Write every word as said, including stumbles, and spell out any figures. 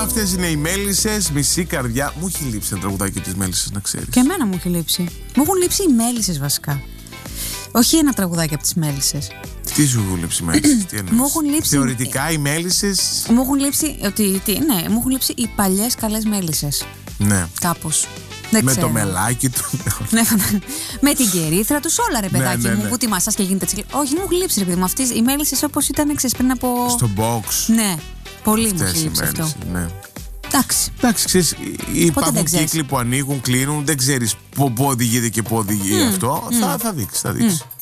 Αυτές είναι οι Μέλισσες, μισή καρδιά. Μου έχει λείψει ένα τραγουδάκι από τις Μέλισσες, να ξέρεις. Και εμένα μου έχει λείψει. Μου έχουν λείψει οι Μέλισσες βασικά. Όχι ένα τραγουδάκι από τις Μέλισσες. Τι σου έχουν λείψει οι Μέλισσες, τι εννοείς? Μου έχουν λείψει. Θεωρητικά οι Μέλισσες. Μου έχουν λείψει. Ότι, τι, ναι, μου έχουν λείψει οι παλιές καλές Μέλισσες. Ναι. Κάπως. Δεν με ξέρω. το μελάκι του. Ναι, με την κερίθρα του, όλα ρε παιδάκι ναι, ναι, μου. ναι. Που τη μασάς και γίνεται έτσι. Όχι, μου έχουν λείψει ρε παιδί μου. Αυτές οι Μέλισσες όπως ήταν, ξέρεις, πριν από. Στο box. Ναι, πολύ μου Αυτές έχει οι λείψει αυτό. Μέλισσες, ναι. Εντάξει. Εντάξει, ξέρεις, υπάρχουν δεν ξέρεις. κύκλοι που ανοίγουν, κλείνουν, δεν ξέρεις πού οδηγείται και πού οδηγεί Mm, αυτό. Mm. Θα, θα δείξει, θα δείξει. Mm.